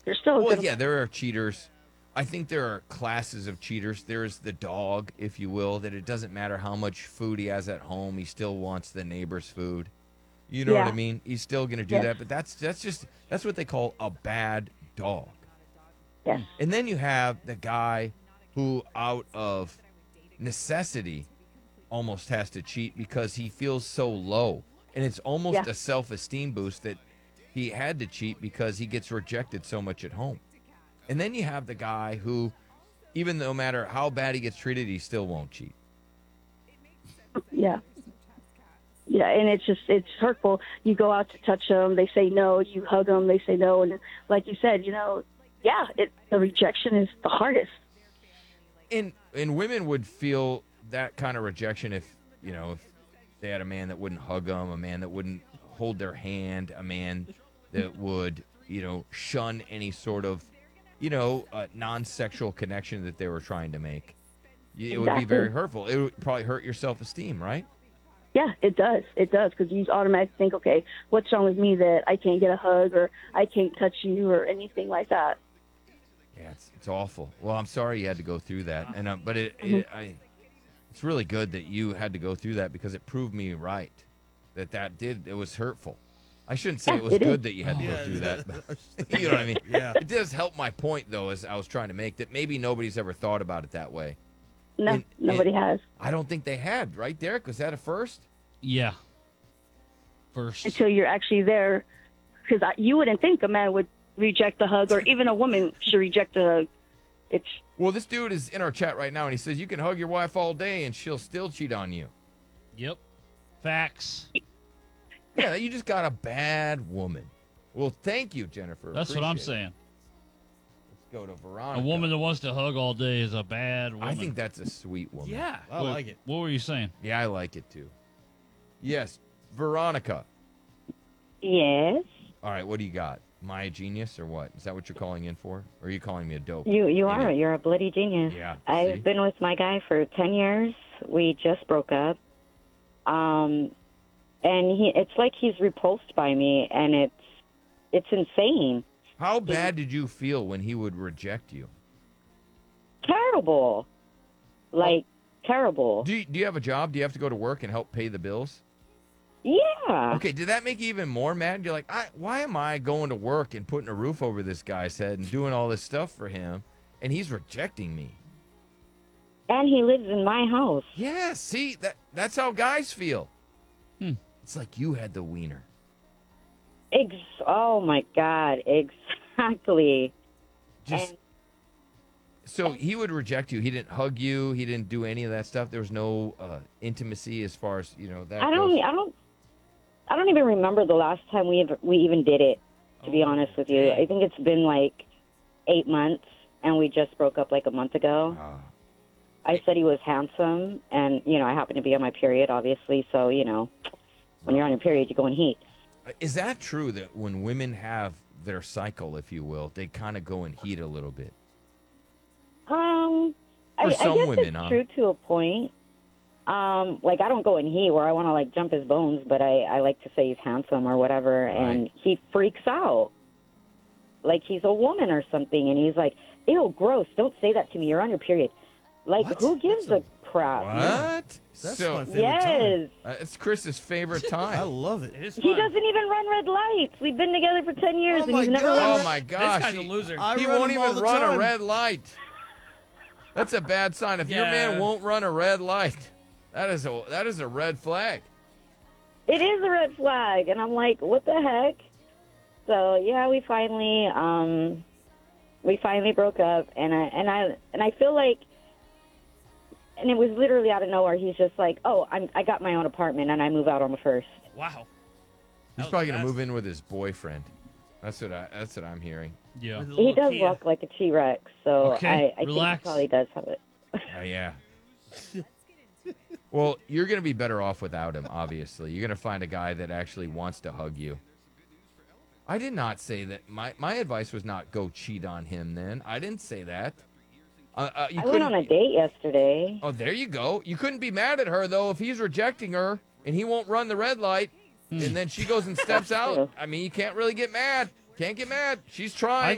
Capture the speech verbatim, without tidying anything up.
You're still a Well, good. yeah, there are cheaters. I think there are classes of cheaters. There's the dog, if you will, that it doesn't matter how much food he has at home, he still wants the neighbor's food. You know what I Yeah. mean? He's still going to do Yes. that, but that's that's just that's what they call a bad dog. Yes. And then you have the guy who out of necessity almost has to cheat because he feels so low. And it's almost Yeah. a self-esteem boost that he had to cheat because he gets rejected so much at home. And then you have the guy who, even no matter how bad he gets treated, he still won't cheat. Yeah. Yeah, and it's just, it's hurtful. You go out to touch them, they say no. You hug them, they say no. And like you said, you know, yeah, it, the rejection is the hardest. And and women would feel that kind of rejection if, you know, if they had a man that wouldn't hug them, a man that wouldn't hold their hand, a man that would, you know, shun any sort of, you know, uh, non-sexual connection that they were trying to make. It would be Exactly. very hurtful. It would probably hurt your self-esteem, right? Yeah, it does. It does, because you automatically think, okay, what's wrong with me that I can't get a hug or I can't touch you or anything like that? Yeah, it's, it's awful. Well, I'm sorry you had to go through that, and uh, but it, it I, it's really good that you had to go through that because it proved me right that that did it was hurtful. I shouldn't say Yeah, it was it good is. that you had to go Yeah, through that. that- You know what I mean? Yeah. It does help my point though, as I was trying to make that maybe nobody's ever thought about it that way. No, And- nobody and has. I don't think they had. Right, Derek? Was that a first? Yeah. First. Until you're actually there, because you wouldn't think a man would reject the hug, or even a woman should reject the hug. It's Well, this dude is in our chat right now, and he says you can hug your wife all day and she'll still cheat on you. Yep. Facts. Yeah, you just got a bad woman. Well, thank you, Jennifer. That's what I'm Appreciate it. saying. Let's go to Veronica. A woman that wants to hug all day is a bad woman. I think that's a sweet woman. Yeah, I Wait, like it. What were you saying? Yeah, I like it too. Yes, Veronica. Yes. All right, what do you got? Am I a genius or what? Is that what you're calling in for? Or are you calling me a dope? You you Yeah. are. You're a bloody genius. Yeah, I've see? been with my guy for ten years. We just broke up. Um and he it's like he's repulsed by me, and it's it's insane. How bad did you feel when he would reject you? Terrible. Like terrible. Do you, do you have a job? Do you have to go to work and help pay the bills? Yeah. Okay, did that make you even more mad? You're like, I, why am I going to work and putting a roof over this guy's head and doing all this stuff for him, and he's rejecting me? And he lives in my house. Yeah, see, that that's how guys feel. Hmm. It's like you had the wiener. Ex- oh my god, exactly. Just And- so he would reject you. He didn't hug you. He didn't do any of that stuff. There was no uh, intimacy as far as you know that. I don't goes. I don't I don't even remember the last time we ever, we even did it, to be Oh, honest with you. I think it's been like eight months, and we just broke up like a month ago. Ah. I said he was handsome, and, you know, I happen to be on my period, obviously, so, you know, when you're on your period, you go in heat. Is that true that when women have their cycle, if you will, they kind of go in heat a little bit? Um, I, For I some guess women, it's huh? true to a point. Um, like, I don't go in heat where I want to, like, jump his bones, but I, I like to say he's handsome or whatever, and Right. he freaks out. Like he's a woman or something, and he's like, ew, gross, don't say that to me, you're on your period. Like, What? who gives That's a crap? What? That's so my favorite time. Yes. uh, it's Chris's favorite I time. love it. It is He fun. doesn't even run red lights. We've been together for ten years, Oh and my he's never God. run Oh red- my This gosh! guy's a he- loser. I He run won't them all even the run a time. red light. That's a bad sign. If your man Yeah. won't run a red light, that is a that is a red flag. It is a red flag, and I'm like, what the heck? So yeah, we finally, um, we finally broke up, and I and I and I feel like, and it was literally out of nowhere. He's just like, oh, I'm I got my own apartment, and I move out on the first. Wow. He's That was probably gonna fast. move in with his boyfriend. That's what I that's what I'm hearing. Yeah. With a He little does Kia. walk like a T-Rex, so Okay, I, I relax. think he probably does have it. Oh yeah. Well, you're gonna be better off without him. Obviously, you're gonna find a guy that actually wants to hug you. I did not say that. My my advice was not go cheat on him. Then I didn't say that. Uh, uh, you I went couldn't- on a date yesterday. Oh, there you go. You couldn't be mad at her though if he's rejecting her and he won't run the red light, and then she goes and steps out. true. I mean, you can't really get mad. Can't get mad. She's trying.